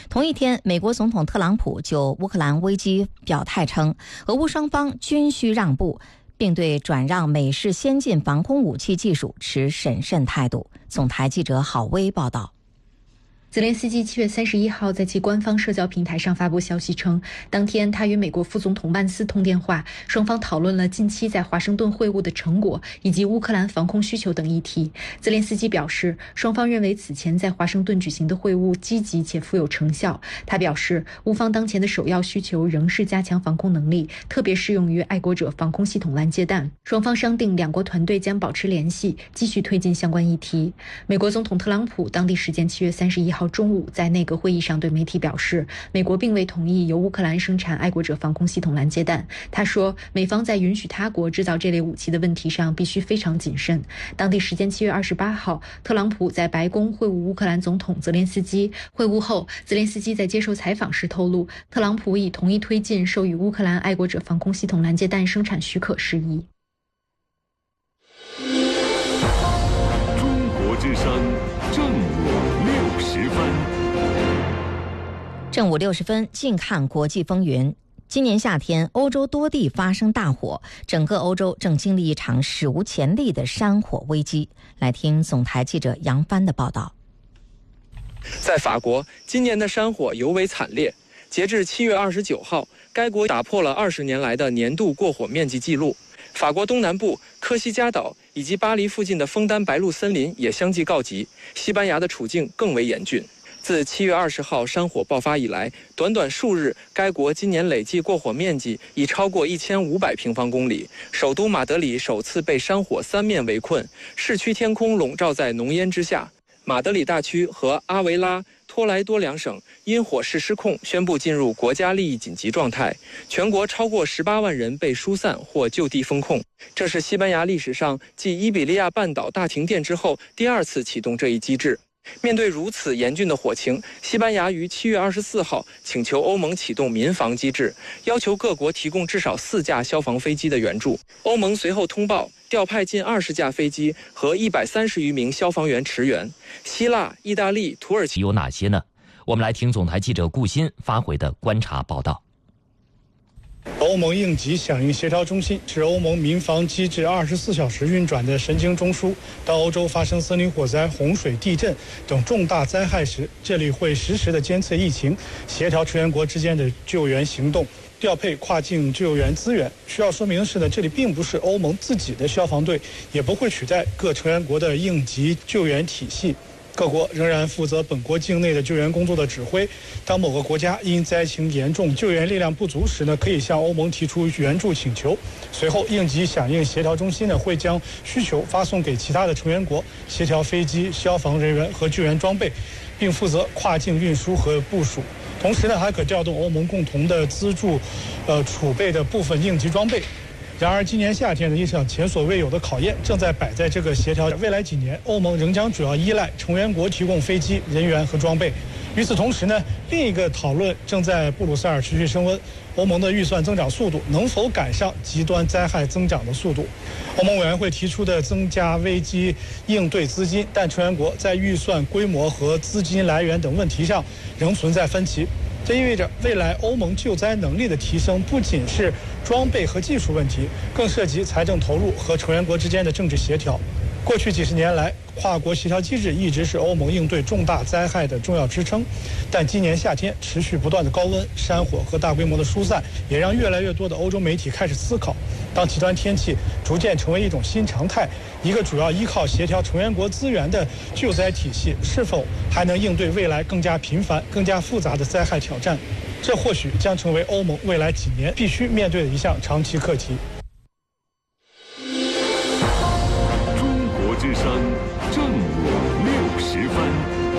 同一天，美国总统特朗普就乌克兰危机表态称，俄乌双方均需让步，并对转让美式先进防空武器技术持审慎态度。总台记者郝薇报道。 泽连斯基7月31号在其官方社交平台上发布消息称，当天他与美国副总统万斯通电话，双方讨论了近期在华盛顿会晤的成果以及乌克兰防空需求等议题。泽连斯基表示，双方认为此前在华盛顿举行的会晤积极且富有成效。他表示，乌方当前的首要需求仍是加强防空能力，特别适用于爱国者防空系统拦截弹。双方商定两国团队将保持联系，继续推进相关议题。美国总统特朗普当地时间7月31号中午在内阁会议上对媒体表示，美国并未同意由乌克兰生产爱国者防空系统拦截弹。他说，美方在允许他国制造这类武器的问题上必须非常谨慎。当地时间7月28号，特朗普在白宫会晤乌克兰总统泽连斯基。会晤后，泽连斯基在接受采访时透露，特朗普已同意推进授予乌克兰爱国者防空系统拦截弹生产许可事宜。 中国之声正午60分。 正午60分，近看国际风云。今年夏天，欧洲多地发生大火，整个欧洲正经历一场史无前例的山火危机。来听总台记者杨帆的报道。 在法国，今年的山火尤为惨烈。截至7月29号，该国打破了20年来的年度过火面积纪录。法国东南部科西嘉岛以及巴黎附近的枫丹白露森林也相继告急，西班牙的处境更为严峻。自7月20号山火爆发以来，短短数日，该国今年累计过火面积已超过1500平方公里。首都马德里首次被山火三面围困，市区天空笼罩在浓烟之下。马德里大区和阿维拉、托莱多两省因火势失控，宣布进入国家利益紧急状态，全国超过18万人被疏散或就地封控。这是西班牙历史上继伊比利亚半岛大停电之后第二次启动这一机制。面对如此严峻的火情，西班牙于7月24号请求欧盟启动民防机制，要求各国提供至少4架消防飞机的援助。欧盟随后通报调派近20架飞机和130余名消防员驰援。希腊、意大利、土耳其有哪些呢？我们来听总台记者顾鑫发回的观察报道。 欧盟应急响应协调中心是欧盟民防机制24小时运转的神经中枢。当欧洲发生森林火灾、洪水、地震等重大灾害时，这里会实时的监测疫情，协调成员国之间的救援行动，调配跨境救援资源。需要说明的是呢，这里并不是欧盟自己的消防队，也不会取代各成员国的应急救援体系。各国仍然负责本国境内的救援工作的指挥。当某个国家因灾情严重、救援力量不足时呢，可以向欧盟提出援助请求。随后，应急响应协调中心呢会将需求发送给其他的成员国，协调飞机、消防人员和救援装备，并负责跨境运输和部署。同时呢，还可调动欧盟共同的资助，储备的部分应急装备。然而，今年夏天的一场前所未有的考验正在摆在这个协调。未来几年，欧盟仍将主要依赖成员国提供飞机、人员和装备。与此同时呢，另一个讨论正在布鲁塞尔持续升温：欧盟的预算增长速度能否赶上极端灾害增长的速度？欧盟委员会提出的增加危机应对资金，但成员国在预算规模和资金来源等问题上仍存在分歧。这意味着未来欧盟救灾能力的提升不仅是装备和技术问题，更涉及财政投入和成员国之间的政治协调。过去几十年来，跨国协调机制一直是欧盟应对重大灾害的重要支撑，但今年夏天持续不断的高温、山火和大规模的疏散，也让越来越多的欧洲媒体开始思考：当极端天气逐渐成为一种新常态，一个主要依靠协调成员国资源的救灾体系，是否还能应对未来更加频繁、更加复杂的灾害挑战？这或许将成为欧盟未来几年必须面对的一项长期课题。 之声正午60分。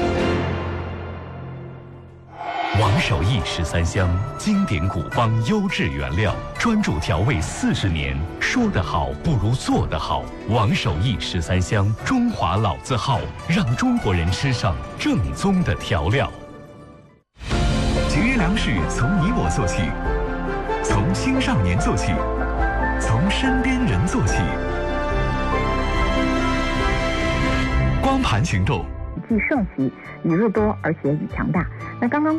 王守义13香，经典古方，优质原料，专注调味40年。说得好不如做得好。王守义13香，中华老字号，让中国人吃上正宗的调料。节约粮食从你我做起，从青少年做起，从身边人做起。光盘行动， 雨季盛袭，雨入多，而且雨强大。那刚刚